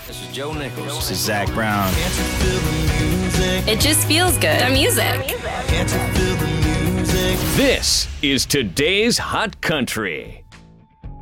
This is Joe Nichols. This is Zach Brown. It just feels good. The music. This is today's Hot Country.